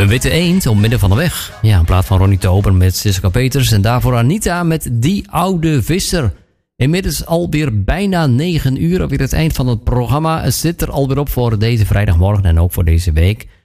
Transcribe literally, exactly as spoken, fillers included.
Een witte eend op midden van de weg. Ja, in plaats van Ronnie Tober met Siska Peters. En daarvoor Anita met Die Oude Visser. Inmiddels alweer bijna negen uur. Alweer het eind van het programma. Het zit er alweer op voor deze vrijdagmorgen en ook voor deze week.